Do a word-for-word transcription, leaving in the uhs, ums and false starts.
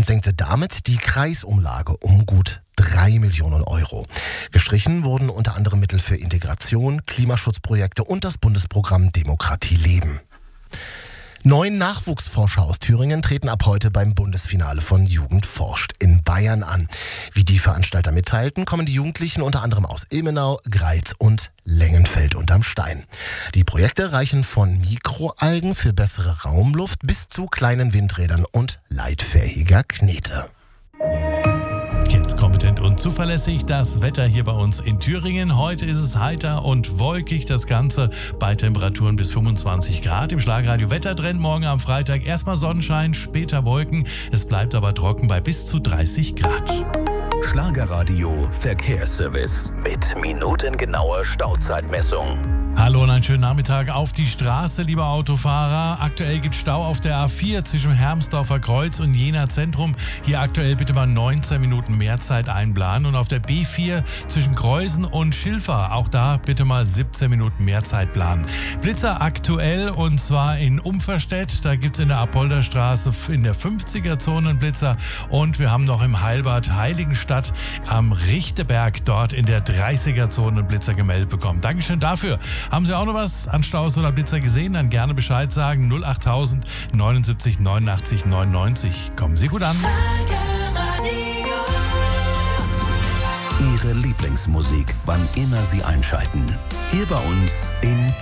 und senkte damit die Kreisumlage um gut drei Millionen Euro. Gestrichen wurden unter anderem Mittel für Integration, Klimaschutzprojekte und das Bundesprogramm Demokratie leben. Neun Nachwuchsforscher aus Thüringen treten ab heute beim Bundesfinale von Jugend forscht in Bayern an. Wie die Veranstalter mitteilten, kommen die Jugendlichen unter anderem aus Ilmenau, Greiz und Lengenfeld unterm Stein. Die Projekte reichen von Mikroalgen für bessere Raumluft bis zu kleinen Windrädern und leitfähiger Knete. Jetzt kompetent und zuverlässig das Wetter hier bei uns in Thüringen. Heute ist es heiter und wolkig, das Ganze bei Temperaturen bis fünfundzwanzig Grad. Im Schlagradio Wettertrend morgen am Freitag erstmal Sonnenschein, später Wolken. Es bleibt aber trocken bei bis zu dreißig Grad. Schlagerradio Verkehrsservice mit minutengenauer Stauzeitmessung. Hallo und einen schönen Nachmittag auf die Straße, liebe Autofahrer. Aktuell gibt es Stau auf der A vier zwischen Hermsdorfer Kreuz und Jena Zentrum. Hier aktuell bitte mal neunzehn Minuten mehr Zeit einplanen. Und auf der B vier zwischen Kreuzen und Schilfer, auch da bitte mal siebzehn Minuten mehr Zeit planen. Blitzer aktuell und zwar in Umverstedt. Da gibt es in der Apolderstraße in der fünfziger-Zone einen Blitzer. Und wir haben noch im Heilbad Heiligenstadt am Richteberg dort in der dreißiger-Zone einen Blitzer gemeldet bekommen. Dankeschön dafür. Haben Sie auch noch was an Staus oder Blitzer gesehen? Dann gerne Bescheid sagen. null achttausend neunundsiebzig neunundachtzig neunundneunzig. Kommen Sie gut an. Ihre Lieblingsmusik, wann immer Sie einschalten. Hier bei uns in